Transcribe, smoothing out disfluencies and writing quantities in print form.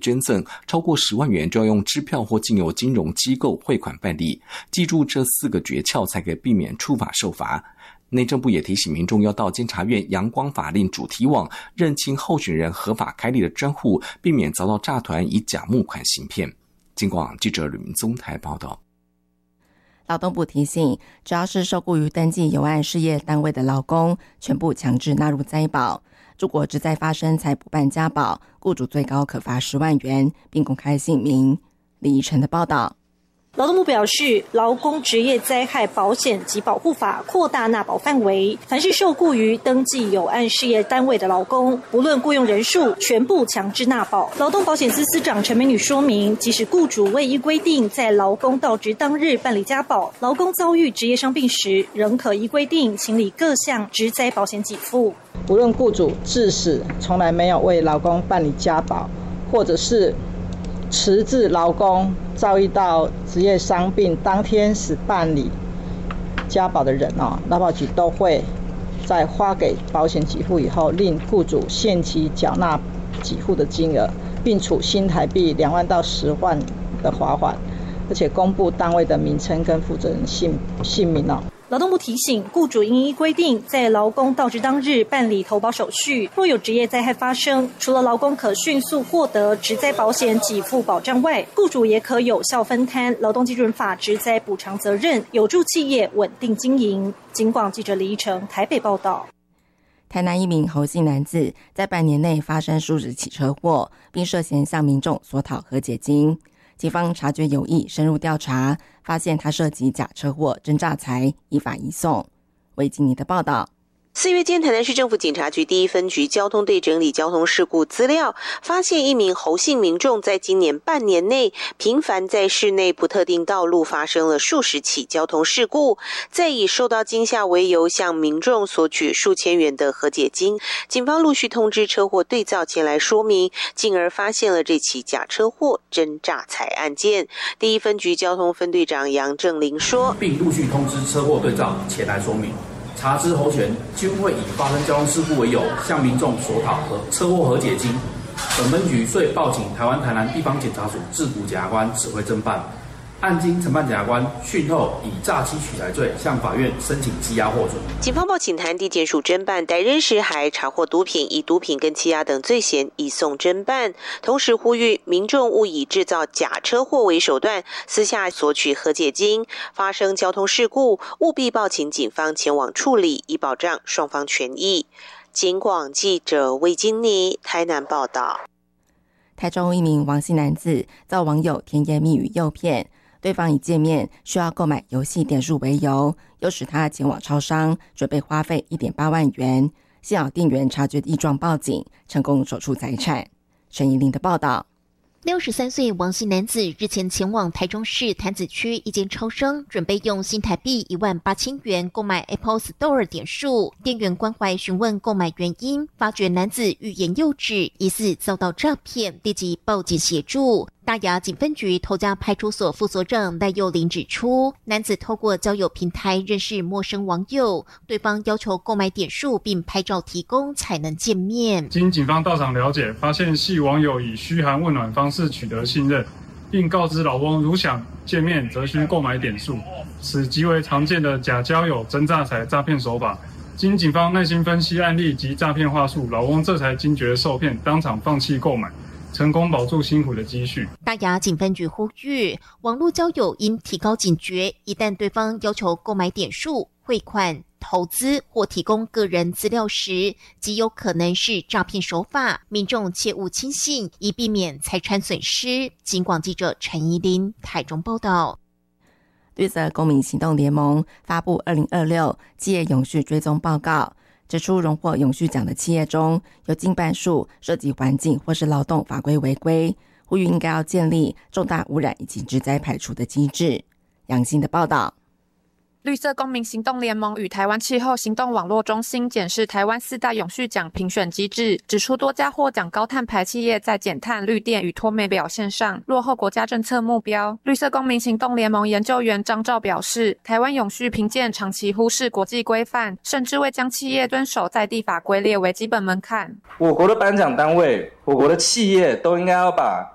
捐赠，超过10万元就要用支票或经由金融机构汇款办理。记住这4个诀窍，才可以避免触法受罚。内政部也提醒民众要到监察院阳光法令主题网认清候选人合法开立的专户，避免遭到诈团以假募款行骗。警广记者吕明宗台报道。 劳动部提醒，只要是受雇于登记有案事业单位的劳工，全部强制纳入灾保。如果职灾发生才不办加保，雇主最高可罚10万元，并公开姓名。李怡晨的报道。 劳动部表示，劳工职业灾害保险及保护法扩大纳保范围，凡是受雇于登记有案事业单位的劳工，不论雇用人数，全部强制纳保。劳动保险司司长陈美女说明，即使雇主未依规定在劳工到职当日办理加保，劳工遭遇职业伤病时，仍可依规定请理各项职灾保险给付。 无论雇主至死从来没有为劳工办理加保，或者是迟至劳工遭遇到职业伤病当天时办理加保的人劳保局都会在发给保险给付以后，令雇主限期缴纳给付的金额，并处新台币2万到10万的罚款，而且公布单位的名称跟负责人姓名劳动部提醒，雇主应依规定在劳工到职当日办理投保手续。若有职业灾害发生，除了劳工可迅速获得职灾保险给付保障外，雇主也可有效分摊劳动基准法职灾补偿责任，有助企业稳定经营。警广记者李怡成台北报道。 台南一名侯姓男子在半年内发生数十起车祸，并涉嫌向民众索讨和解金。警方察觉有异，深入调查，发现他涉及假车祸、真诈财，依法移送。维吉尼的报道。 4月间，台南市政府警察局第1分局交通队整理交通事故资料，发现一名侯姓民众在今年半年内频繁在市内不特定道路发生了数十起交通事故，再以受到惊吓为由向民众索取数千元的和解金。警方陆续通知车祸对造前来说明，进而发现了这起假车祸真诈财案件。第1分局交通分队长杨正林说， 并陆续通知车祸对造前来说明，查知侯权均会以发生交通事故为由，向民众索讨和车祸和解金。本分局遂报请台湾台南地方检察署制服检察官指挥侦办。案经承办检察官讯后，以诈欺取财罪向法院申请羁押获准。 警方报请台南地检署侦办，逮人时还查获毒品，以毒品跟欺压等罪嫌移送侦办。同时呼吁民众勿以制造假车祸为手段，私下索取和解金。发生交通事故，务必报请警方前往处理，以保障双方权益。警广记者魏金妮台南报道。 台中一名王姓男子遭网友甜言蜜语诱骗，对方以见面需要购买游戏点数为由，诱使他前往超商，准备花费1.8万元。幸好店员察觉异状报警，成功守住财产。陈怡玲的报道。 63岁王姓男子日前前往台中市潭子区一间超商，准备用新台币18000元购买 Apple Store 点数。店员关怀询问购买原因，发觉男子欲言又止，疑似遭到诈骗，立即报警协助。大雅警分局头家派出所副所长赖佑林指出，男子透过交友平台认识陌生网友，对方要求购买点数并拍照提供才能见面。 经警方到场了解，发现系网友以嘘寒问暖方式取得信任，并告知老翁如想见面则需购买点数，此极为常见的假交友真诈财诈骗手法。经警方耐心分析案例及诈骗话术，老翁这才惊觉受骗，当场放弃购买，成功保住辛苦的积蓄。 大雅警分局呼吁，网络交友应提高警觉，一旦对方要求购买点数、汇款、投资或提供个人资料时，极有可能是诈骗手法，民众切勿轻信，以避免财产损失。警广记者陈怡琳台中报道。 绿色公民行动联盟发布2026企业永续追踪报告，指出荣获永续奖的企业中，有近半数涉及环境或是劳动法规违规，呼吁应该要建立重大污染以及职灾排除的机制。杨欣的报道。 绿色公民行动联盟与台湾气候行动网络中心检视台湾4大永续奖评选机制，指出多家获奖高碳排企业在减碳、绿电与脱煤表现上落后国家政策目标。绿色公民行动联盟研究员张照表示，台湾永续评鉴长期忽视国际规范，甚至未将企业遵守在地法规列为基本门槛。 我国的颁奖单位、我国的企业都应该要把